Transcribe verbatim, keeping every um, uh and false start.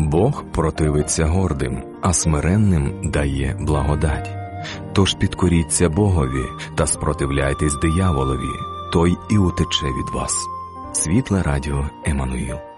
Бог противиться гордим, а смиренним дає благодать. Тож підкоріться Богові та спротивляйтесь дияволові, той і утече від вас. Світле радіо Еммануїл.